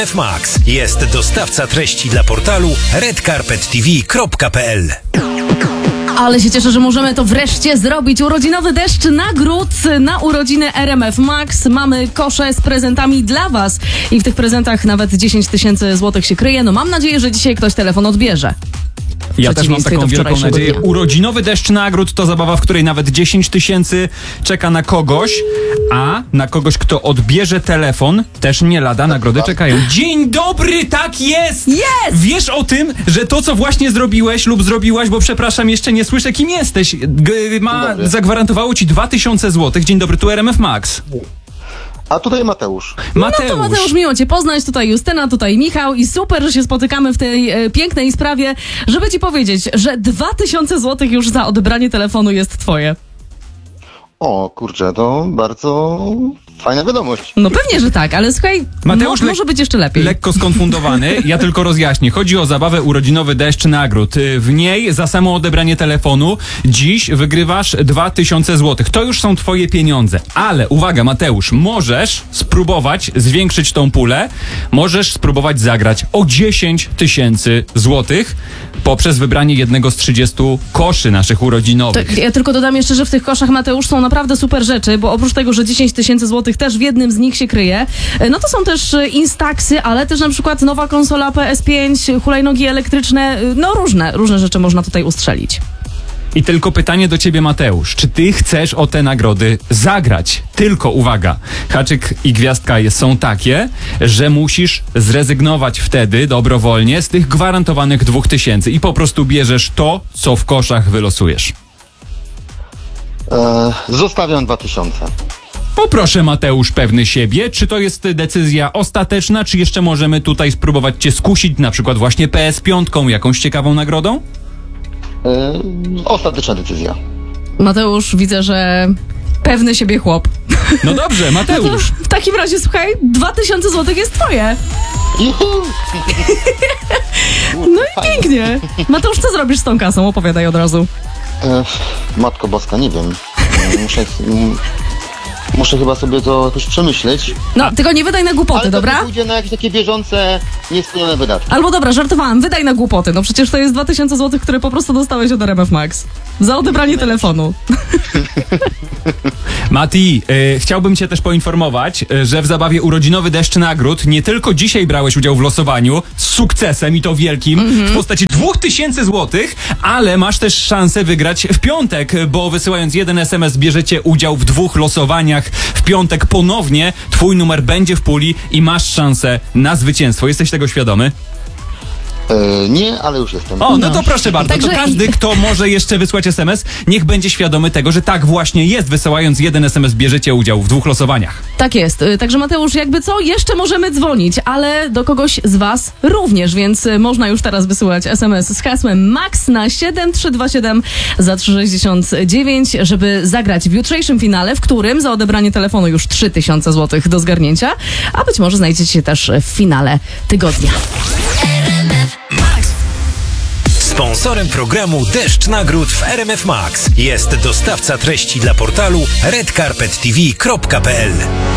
Max jest dostawca treści dla portalu redcarpettv.pl. Ale się cieszę, że możemy to wreszcie zrobić. Urodzinowy deszcz nagród na urodziny RMF Max. Mamy kosze z prezentami dla was i w tych prezentach nawet 10 000 złotych się kryje. No mam nadzieję, że dzisiaj ktoś telefon odbierze. Ja też mam taką wielką nadzieję. Urodzinowy deszcz nagród to zabawa, w której nawet 10 000 czeka na kogoś, a na kogoś, kto odbierze telefon, też nie lada nagrody czekają. Dzień dobry, tak jest! Jest! Wiesz o tym, że to, co właśnie zrobiłeś lub zrobiłaś, bo przepraszam, jeszcze nie słyszę, kim jesteś, zagwarantowało ci 2000 złotych. Dzień dobry, tu RMF Max. A tutaj Mateusz. No to Mateusz, miło cię poznać, tutaj Justyna, tutaj Michał i super, że się spotykamy w tej pięknej sprawie, żeby ci powiedzieć, że 2000 złotych już za odebranie telefonu jest twoje. O kurczę, to bardzo fajna wiadomość. No pewnie, że tak, ale słuchaj, Mateusz może być jeszcze lepiej. Lekko skonfundowany, ja tylko rozjaśnię. Chodzi o zabawę urodzinowy deszcz nagród. W niej za samo odebranie telefonu dziś wygrywasz 2000 złotych. To już są twoje pieniądze. Ale uwaga, Mateusz, możesz spróbować zwiększyć tą pulę. Możesz spróbować zagrać o 10 000 złotych poprzez wybranie jednego z 30 koszy naszych urodzinowych. Ja tylko dodam jeszcze, że w tych koszach, Mateusz, są naprawdę super rzeczy, bo oprócz tego, że 10 000 złotych też w jednym z nich się kryje, no to są też Instaxy, ale też na przykład nowa konsola PS5, hulajnogi elektryczne, no różne rzeczy można tutaj ustrzelić. I tylko pytanie do ciebie, Mateusz. Czy ty chcesz o te nagrody zagrać? Tylko uwaga, haczyk i gwiazdka są takie, że musisz zrezygnować wtedy dobrowolnie z tych gwarantowanych 2000 i po prostu bierzesz to, co w koszach wylosujesz. Zostawiam 2000. Poproszę, Mateusz, pewny siebie. Czy to jest decyzja ostateczna, czy jeszcze możemy tutaj spróbować cię skusić, na przykład właśnie PS5, jakąś ciekawą nagrodą? Ostateczna decyzja. Mateusz, widzę, że pewny siebie chłop. No dobrze, Mateusz. No to w takim razie, słuchaj, 2000 złotych jest twoje. Juhu! No i pięknie. Mateusz, co zrobisz z tą kasą? Opowiadaj od razu. Matko Boska, nie wiem. Muszę chyba sobie to jakoś przemyśleć. No, tylko nie wydaj na głupoty, ale dobra? Ale pójdzie na jakieś takie bieżące, niespełnione wydatki. Albo dobra, żartowałam, wydaj na głupoty. No przecież to jest 2000 złotych, które po prostu dostałeś od RMF Max. Za odebranie telefonu. Mati, chciałbym cię też poinformować, że w zabawie urodzinowy deszcz nagród nie tylko dzisiaj brałeś udział w losowaniu z sukcesem i to wielkim w postaci 2000 złotych, ale masz też szansę wygrać w piątek, bo wysyłając jeden SMS bierzecie udział w 2 losowaniach. W piątek ponownie twój numer będzie w puli i masz szansę na zwycięstwo. Jesteś tego świadomy? Nie, ale już jestem. O, no to proszę bardzo. Także To każdy, kto może jeszcze wysłać SMS, niech będzie świadomy tego, że tak właśnie jest. Wysyłając jeden SMS bierzecie udział w 2 losowaniach. Tak jest. Także Mateusz, jakby co, jeszcze możemy dzwonić, ale do kogoś z was również, więc można już teraz wysyłać SMS z hasłem MAX na 7327 za 369, żeby zagrać w jutrzejszym finale, w którym za odebranie telefonu już 3000 złotych do zgarnięcia, a być może znajdziecie się też w finale tygodnia. Sponsorem programu Deszcz Nagród w RMF Max jest dostawca treści dla portalu redcarpettv.pl.